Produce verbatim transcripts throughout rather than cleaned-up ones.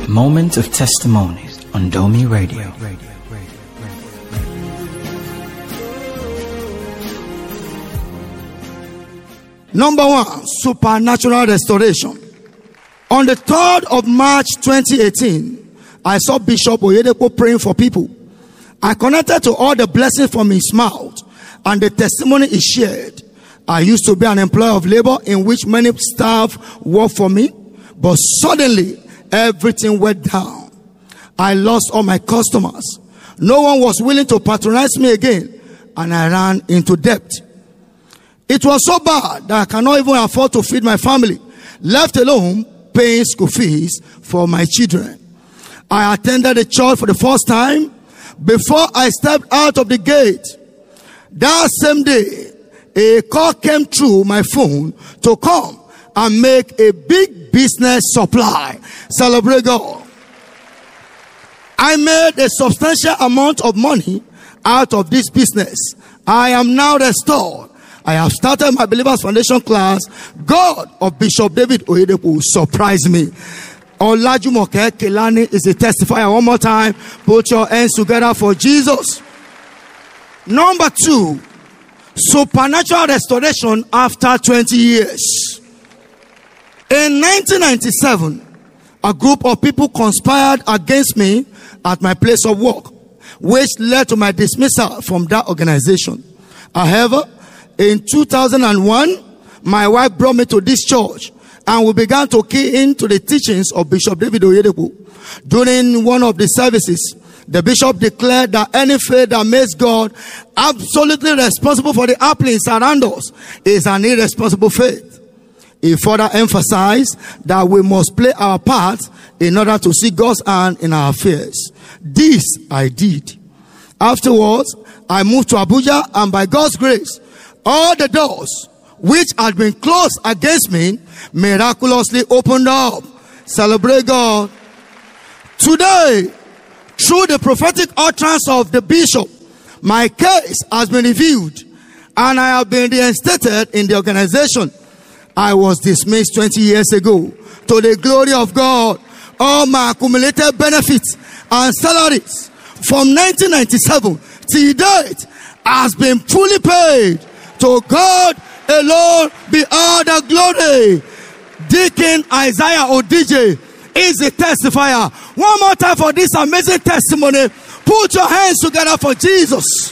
Moment of Testimonies on Domi Radio. Number one, supernatural restoration. On the third of March twenty eighteen, I saw Bishop Oyedepo praying for people. I connected to all the blessings from his mouth and the testimony he shared. I used to be an employer of labor in which many staff worked for me, but suddenly everything went down. I lost all my customers. No one was willing to patronize me again, and I ran into debt. It was so bad that I cannot even afford to feed my family, left alone paying school fees for my children. I attended the church for the first time. Before I stepped out of the gate, that same day, a call came through my phone to come and make a big business supply. Celebrate God. I made a substantial amount of money out of this business. I am now restored. I have started my Believers Foundation class. God of Bishop David Oyedepo surprised me. Olajumoke Kelani is a testifier. One more time. Put your hands together for Jesus. Number two, supernatural restoration after twenty years. In nineteen ninety-seven, a group of people conspired against me at my place of work, which led to my dismissal from that organization. However, in two thousand one, my wife brought me to this church, and we began to key into the teachings of Bishop David Oyedepo. During one of the services, the bishop declared that any faith that makes God absolutely responsible for the happenings around us is an irresponsible faith. He further emphasized that we must play our part in order to see God's hand in our affairs. This I did. Afterwards, I moved to Abuja, and by God's grace, all the doors which had been closed against me miraculously opened up. Celebrate God. Today, through the prophetic utterance of the bishop, my case has been reviewed, and I have been reinstated in the organization. I was dismissed twenty years ago. To the glory of God, all my accumulated benefits and salaries from nineteen ninety-seven till date has been fully paid. To God alone be all the glory. Deacon Isaiah O D J is a testifier. One more time for this amazing testimony. Put your hands together for Jesus.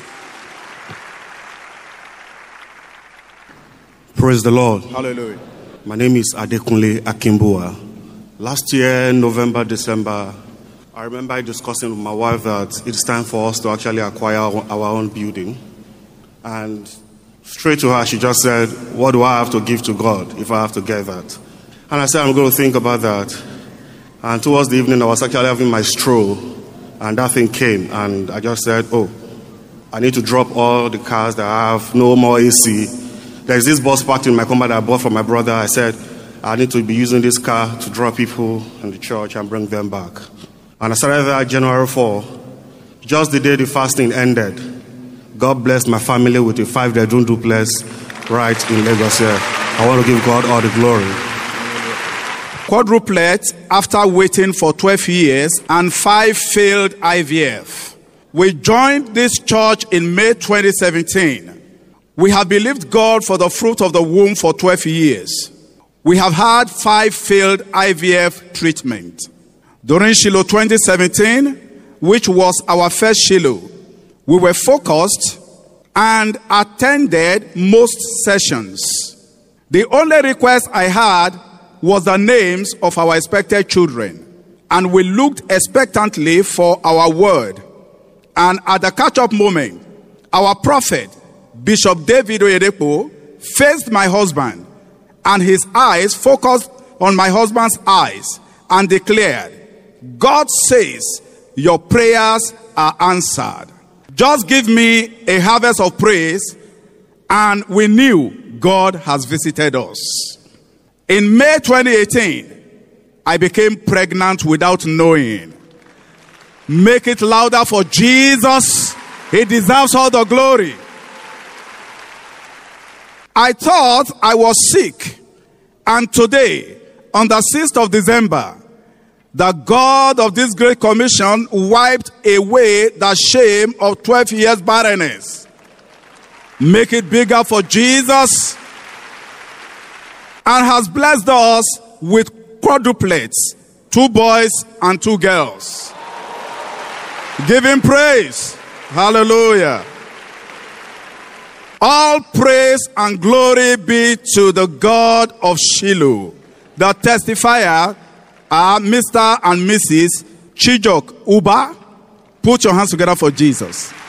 Praise the Lord. Hallelujah. My name is Adekunle Akimbua. Last year, November, December, I remember discussing with my wife that it's time for us to actually acquire our own building. And straight to her, she just said, what do I have to give to God if I have to get that? And I said, I'm going to think about that. And towards the evening, I was actually having my stroll, and that thing came, and I just said, oh, I need to drop all the cars that I have, no more A C. There's this bus parked in my compound that I bought from my brother. I said, I need to be using this car to drop people in the church and bring them back. And I started that January fourth, just the day the fasting ended. God blessed my family with a five-bedroom duplex right in Lagos here. I want to give God all the glory. Quadruplet after waiting for twelve years and five failed I V F. We joined this church in May twenty seventeen. We have believed God for the fruit of the womb for twelve years. We have had five failed I V F treatment. During Shiloh twenty seventeen, which was our first Shiloh, we were focused and attended most sessions. The only request I had was the names of our expected children, and we looked expectantly for our word. And at the catch-up moment, our prophet, Bishop David Oyedepo, faced my husband, and his eyes focused on my husband's eyes and declared, God says your prayers are answered. Just give me a harvest of praise, and we knew God has visited us. In May twenty eighteen, I became pregnant without knowing. Make it louder for Jesus. He deserves all the glory. I thought I was sick, and today, on the sixth of December, The God of this great commission wiped away the shame of twelve years barrenness. Make it bigger for Jesus, and has blessed us with quadruplets, two boys and two girls. Give him praise. Hallelujah. All praise and glory be to the God of Shiloh. The testifier are Mister and Missus Chijok Uba. Put your hands together for Jesus.